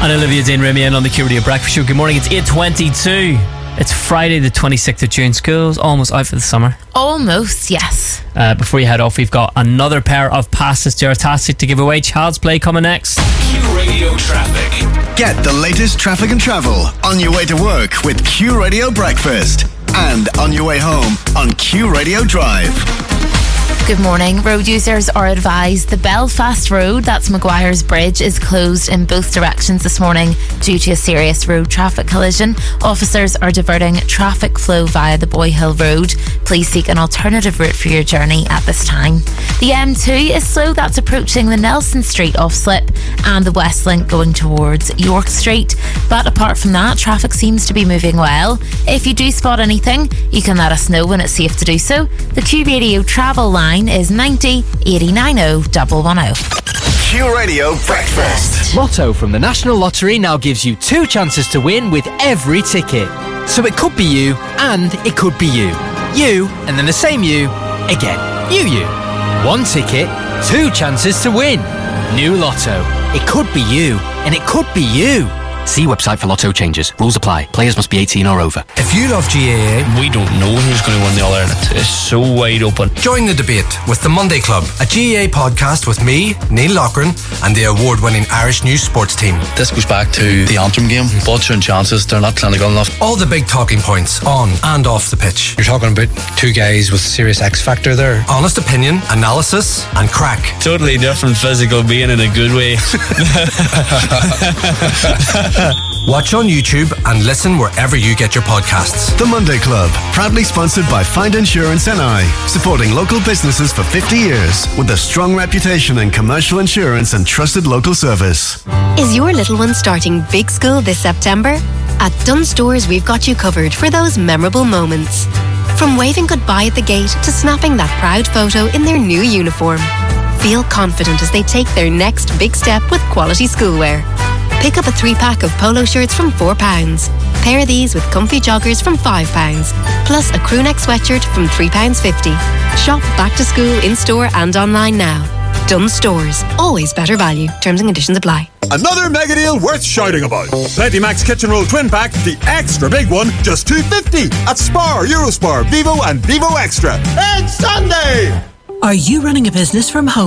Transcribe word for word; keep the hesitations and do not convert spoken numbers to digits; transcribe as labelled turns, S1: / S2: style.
S1: And Olivia Dean Remy on the Q Radio Breakfast Show. Good morning, it's eight twenty-two. It's Friday the twenty-sixth of June. School's almost out for the summer.
S2: Almost, yes.
S1: Uh, before you head off, we've got another pair of passes to our Tastic to give away. Child's Play coming next.
S3: Q Radio Traffic.
S4: Get the latest traffic and travel on your way to work with Q Radio Breakfast. And on your way home on Q Radio Drive.
S2: Good morning. Road users are advised the Belfast Road, that's Maguire's Bridge, is closed in both directions this morning due to a serious road traffic collision. Officers are diverting traffic flow via the Boy Hill Road. Please seek an alternative route for your journey at this time. The M two is slow, that's approaching the Nelson Street off slip and the West Link going towards York Street. But apart from that, traffic seems to be moving well. If you do spot anything, you can let us know when it's safe to do so. The Q Radio travel line is ninety eighty nine oh one one oh.
S4: Q Radio Breakfast.
S5: Lotto from the National Lottery now gives you two chances to win with every ticket. So it could be you and it could be you. You and then the same you again. You, you. One ticket, two chances to win. New Lotto. It could be you and it could be you. See website for Lotto changes. Rules apply. Players must be eighteen or over.
S6: If you love G A A,
S7: we don't know who's going to win the All-Ireland. It's so wide open.
S6: Join the debate with the Monday Club, a G A A podcast with me, Neil Loughran, and the award-winning Irish News Sports team.
S7: This goes back to the Antrim game. Butcher and chances, they're not clinical enough.
S6: All the big talking points on and off the pitch.
S8: You're talking about two guys with serious X factor there.
S6: Honest opinion, analysis, and crack.
S7: Totally different physical being in a good way.
S6: Watch on YouTube and listen wherever you get your podcasts.
S4: The Monday Club, proudly sponsored by Find Insurance N I, supporting local businesses for fifty years with a strong reputation in commercial insurance and trusted local service.
S9: Is your little one starting big school this September? At Dunnes Stores, we've got you covered for those memorable moments. From waving goodbye at the gate to snapping that proud photo in their new uniform. Feel confident as they take their next big step with quality schoolwear. Pick up a three-pack of polo shirts from four pounds. Pair these with comfy joggers from five pounds. Plus a crewneck sweatshirt from three pounds fifty. Shop back to school in-store and online now. Dunnes Stores. Always better value. Terms and conditions apply.
S10: Another mega deal worth shouting about. Plenty Max Kitchen Roll Twin Pack, the extra big one, just two fifty at Spar, Eurospar, Vivo and Vivo Extra. It's Sunday!
S11: Are you running a business from home?